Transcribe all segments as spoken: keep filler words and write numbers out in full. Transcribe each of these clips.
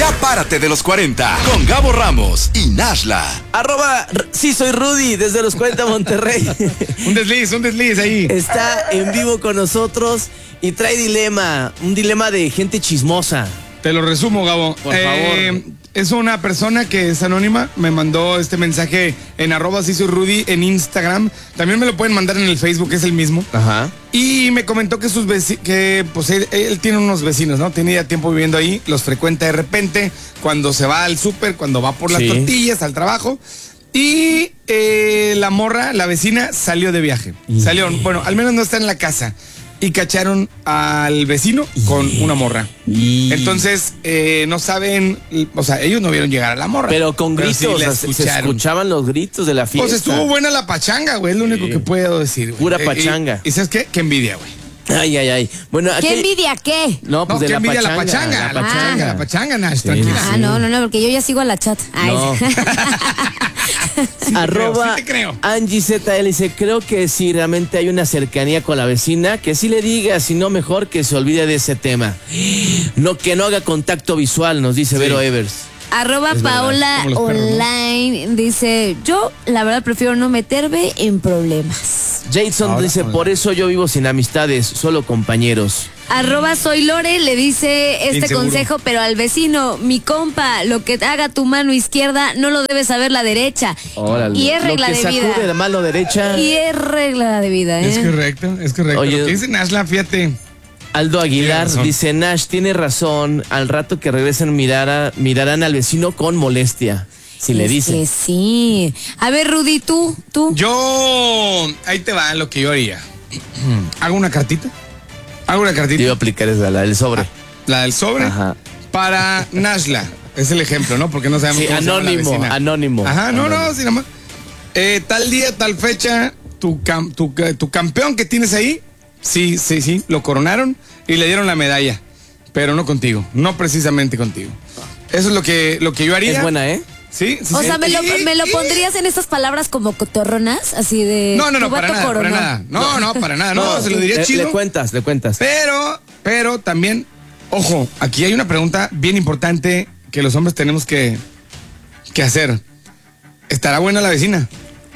Ya párate de los cuarenta con Gabo Ramos y Nashla. Arroba, sí soy Rudy, desde los cuarenta Monterrey. Un desliz, un desliz ahí. Está en vivo con nosotros y trae dilema, un dilema de gente chismosa. Te lo resumo, Gabo. Por eh, favor. Es una persona que es anónima, me mandó este mensaje en arroba sí soy Rudy en Instagram. También me lo pueden mandar en el Facebook, es el mismo. Ajá. Y me comentó que sus vecinos, que pues él, él tiene unos vecinos, ¿no? Tiene ya tiempo viviendo ahí, los frecuenta de repente, cuando se va al súper, cuando va por las Sí. tortillas, al trabajo. Y eh, la morra, la vecina, salió de viaje. Y- Salió, bueno, al menos no está en la casa. Y cacharon al vecino con una morra. Y- Entonces, eh, no saben, o sea, ellos no vieron llegar a la morra. Pero con gritos, sí o la sea, se escucharon. escuchaban los gritos de la fiesta. Pues estuvo buena la pachanga, güey, es lo único Sí. que puedo decir, güey. Pura Eh, pachanga. Y, y ¿sabes qué? Qué envidia, güey. Ay, ay, ay. Bueno, aquí... ¿Qué envidia qué? No, pues No, de qué la envidia pachanga. la pachanga, la pachanga, la pachanga, Nash, tranquila. Ah, no, no, no, porque yo ya sigo a la chat. Ay. No. Sí te Arroba creo, sí te creo. Angie Z L dice, creo que si realmente hay una cercanía con la vecina, que sí le diga, si no mejor que se olvide de ese tema. No, que no haga contacto visual, nos dice Sí. Vero Evers. Arroba Es verdad, Paola como los perros, ¿no? Online dice, yo la verdad prefiero no meterme en problemas. Jason Ahora, dice, ahora. por eso yo vivo sin amistades, solo compañeros. Arroba Soy Lore le dice este Inseguro. consejo, pero al vecino, mi compa, lo que haga tu mano izquierda no lo debe saber la derecha. Órale. Y es regla Lo que de vida. sacude la mano derecha. Y es regla de vida, ¿eh? Es correcto, es correcto. Oye, Lo que dice Nashla, fíjate. Aldo Aguilar Tiene razón. dice, Nash tiene razón, al rato que regresen mirara, mirarán al vecino con molestia. Si le Es dice. que sí. A ver, Rudy, tú, tú. Yo, ahí te va lo que yo haría. Hago una cartita. Hago una Te iba a cartita. aplicar esa, la del sobre. La del sobre. Ajá. Para Nashla. Es el ejemplo, ¿no? Porque no sabemos Sí, cómo se llama la anónimo, vecina. anónimo. Ajá, no, Anónimo. no, sí, nada más. Eh, tal día, tal fecha, tu, cam- tu, tu campeón que tienes ahí, sí, sí, sí, lo coronaron y le dieron la medalla. Pero no contigo, no precisamente contigo. Eso es lo que, lo que yo haría. Es buena, ¿eh? Sí, sí, O sí. sea, ¿me lo, Y- me lo y- pondrías en estas palabras como cotorronas? Así de... No, no, no, tu para vato nada, para coronó. nada. No, no, para nada. No, se lo diría le, chido. Le cuentas, le cuentas. Pero, pero también, ojo, aquí hay una pregunta bien importante que los hombres tenemos que, que hacer. ¿Estará buena la vecina?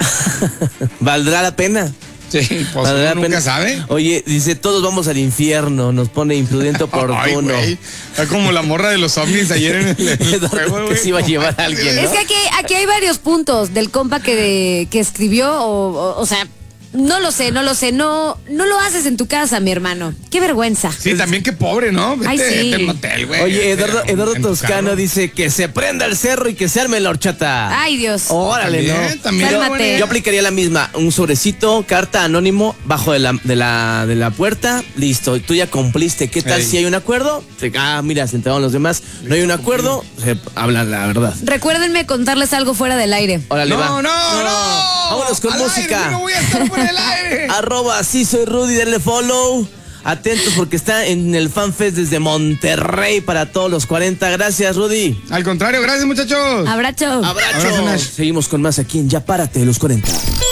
¿Valdrá la pena? Sí, pues ¿Valdrá uno la nunca pena? sabe. Oye, dice, todos vamos al infierno, nos pone imprudente Ay, oportuno. güey. Está como la morra de los ovnis ayer en el, en el Eduardo, juego, que güey. se iba a llevar a alguien, ¿no? Es que aquí, aquí hay varios puntos del compa que, que escribió, o, o, o sea, no lo sé, no lo sé, no, no lo haces en tu casa, mi hermano. Qué vergüenza. Sí, también qué pobre, ¿no? Vete, Ay, sí. vete al motel, güey. Oye, Vete Eduardo, en- Eduardo en tu Toscano carro. dice que se prenda el cerro y que se arme la horchata. Ay, Dios. Órale, También, ¿no? también. Cálmate. Bueno, Yo aplicaría la misma, un sobrecito, carta anónimo, bajo de la, de la, de la puerta, listo, tú ya cumpliste. ¿Qué tal Ey. si hay un acuerdo? Se- ah, mira, se enteraron los demás. No hay un acuerdo, se hablan la verdad. Recuérdenme contarles algo fuera del aire. Órale, va. No, no, no. Vámonos con Al aire, música. yo no voy a estar por el aire. Arroba, sí soy Rudy, denle follow. Atentos porque está en el FanFest desde Monterrey para todos los cuarenta. Gracias, Rudy. Al contrario, gracias, muchachos. Abrazo. Abrazo. Abrazo, Nash. Seguimos con más aquí en Ya Párate de los cuarenta.